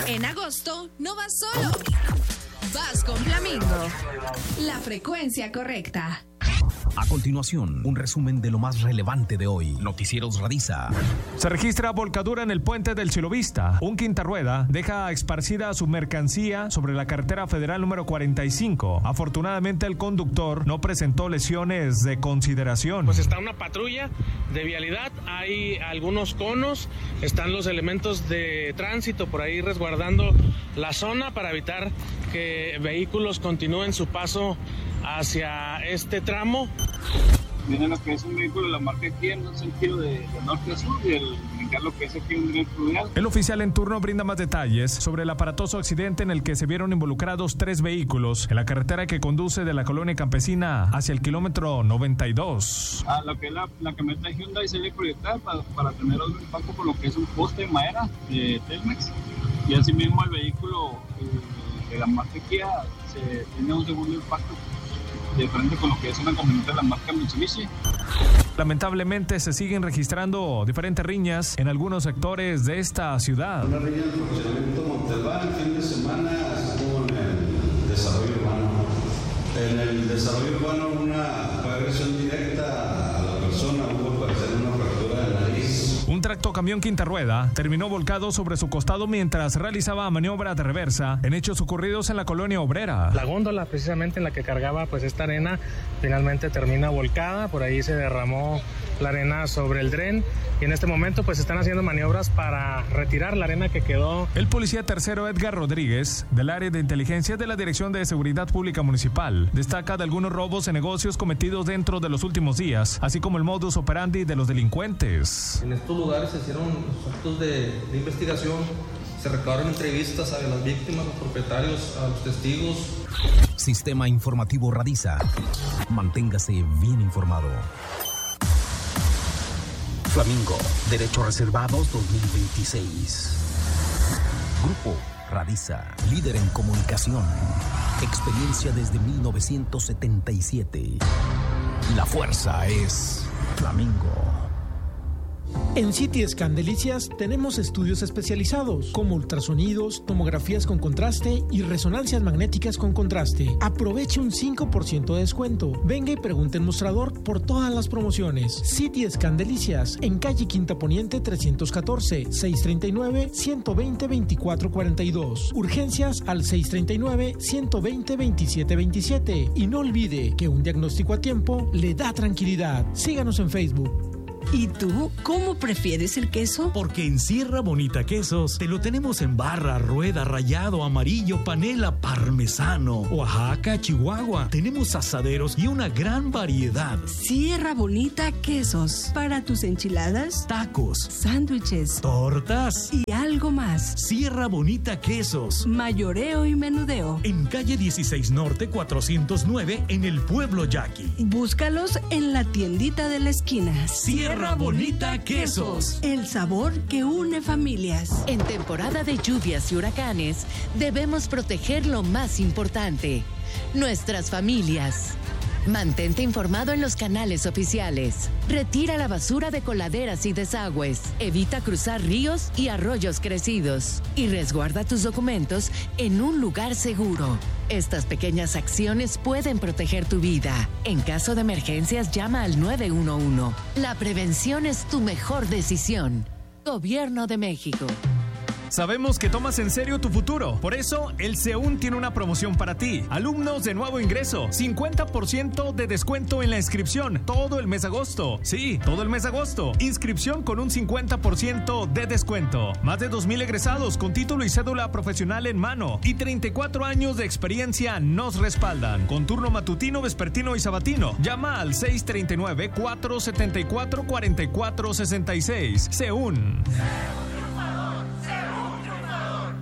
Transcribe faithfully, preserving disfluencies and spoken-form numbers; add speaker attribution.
Speaker 1: En agosto no vas solo, vas con Flamingo. La frecuencia correcta.
Speaker 2: A continuación, un resumen de lo más relevante de hoy. Noticieros Radiza.
Speaker 3: Se registra volcadura en el puente del Cilovista. Un quintarrueda deja esparcida su mercancía sobre la carretera federal número cuarenta y cinco. Afortunadamente, el conductor no presentó lesiones de consideración.
Speaker 4: Pues está una patrulla de vialidad, hay algunos conos, están los elementos de tránsito por ahí resguardando la zona para evitar que vehículos continúen su paso hacia este tramo.
Speaker 5: Viene lo que es un vehículo de la marca Kia en un sentido de, de norte a sur y el brincar lo que es aquí un tren fluvial.
Speaker 3: El oficial en turno brinda más detalles sobre el aparatoso accidente en el que se vieron involucrados tres vehículos en la carretera que conduce de la colonia campesina hacia el kilómetro noventa y dos.
Speaker 5: Ah, lo que es la, la camioneta Hyundai se le proyectada para, para tener un impacto por lo que es un poste de madera de Telmex y asimismo el vehículo eh, de la marca Kia se tiene un segundo impacto de frente con lo que es una camioneta de la marca Mitsubishi.
Speaker 3: Lamentablemente se siguen registrando diferentes riñas en algunos sectores de esta ciudad.
Speaker 6: Una riña del fraccionamiento Montalbán el fin de semana estuvo en el desarrollo urbano. En el desarrollo urbano una agresión directa a la persona, hubo al parecer una fractura de nariz.
Speaker 3: Un tractocamión quinta rueda terminó volcado sobre su costado mientras realizaba maniobra de reversa en hechos ocurridos en la colonia obrera.
Speaker 4: La góndola precisamente en la que cargaba pues esta arena finalmente termina volcada, por ahí se derramó la arena sobre el dren y en este momento pues están haciendo maniobras para retirar la arena que quedó.
Speaker 3: El policía tercero Edgar Rodríguez, del área de inteligencia de la Dirección de Seguridad Pública Municipal, destaca de algunos robos en negocios cometidos dentro de los últimos días, así como el modus operandi de los delincuentes.
Speaker 7: En estos lugares se hicieron actos de, de investigación, se recabaron entrevistas a las víctimas, los propietarios, a los testigos.
Speaker 2: Sistema Informativo Radiza. Manténgase bien informado. Flamingo, Derechos Reservados dos mil veintiséis. Grupo Radiza, líder en comunicación. Experiencia desde mil novecientos setenta y siete. La fuerza es Flamingo.
Speaker 8: En C T Scan Delicias tenemos estudios especializados como ultrasonidos, tomografías con contraste y resonancias magnéticas con contraste. Aproveche un cinco por ciento de descuento. Venga y pregunte en mostrador por todas las promociones. C T Scan Delicias en calle Quinta Poniente trescientos catorce, seiscientos treinta y nueve, ciento veinte, veinticuatro cuarenta y dos. Urgencias al seiscientos treinta y nueve, ciento veinte, veintisiete veintisiete. Y no olvide que un diagnóstico a tiempo le da tranquilidad. Síganos en Facebook.
Speaker 1: ¿Y tú cómo prefieres el queso?
Speaker 9: Porque en Sierra Bonita Quesos te lo tenemos en barra, rueda, rallado, amarillo, panela, parmesano, Oaxaca, Chihuahua. Tenemos asaderos y una gran variedad.
Speaker 1: Sierra Bonita Quesos. Para tus enchiladas,
Speaker 9: tacos,
Speaker 1: sándwiches,
Speaker 9: tortas
Speaker 1: y algo más.
Speaker 9: Sierra Bonita Quesos.
Speaker 1: Mayoreo y menudeo.
Speaker 9: En calle dieciséis Norte cuatrocientos nueve en el pueblo Yaqui.
Speaker 1: Búscalos en la tiendita de la esquina.
Speaker 9: Sierra Bonita Quesos.
Speaker 1: El sabor que une familias.
Speaker 10: En temporada de lluvias y huracanes, debemos proteger lo más importante, nuestras familias. Mantente informado en los canales oficiales. Retira la basura de coladeras y desagües. Evita cruzar ríos y arroyos crecidos. Y resguarda tus documentos en un lugar seguro. Estas pequeñas acciones pueden proteger tu vida. En caso de emergencias, llama al nueve uno uno. La prevención es tu mejor decisión. Gobierno de México.
Speaker 3: Sabemos que tomas en serio tu futuro. Por eso, el SEUN tiene una promoción para ti. Alumnos de nuevo ingreso, cincuenta por ciento de descuento en la inscripción todo el mes de agosto. Sí, todo el mes de agosto. Inscripción con un cincuenta por ciento de descuento. Más de dos mil egresados con título y cédula profesional en mano. Y treinta y cuatro años de experiencia nos respaldan. Con turno matutino, vespertino y sabatino. Llama al seis treinta y nueve, cuatrocientos setenta y cuatro, cuarenta y cuatro sesenta y seis. SEUN.